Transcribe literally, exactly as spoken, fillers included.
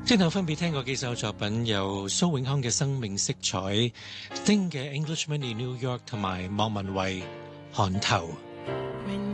先後分別聽過幾首作品，有蘇永康嘅《生命色彩》、丁嘅《Englishman in New York》同埋莫文蔚《寒頭》。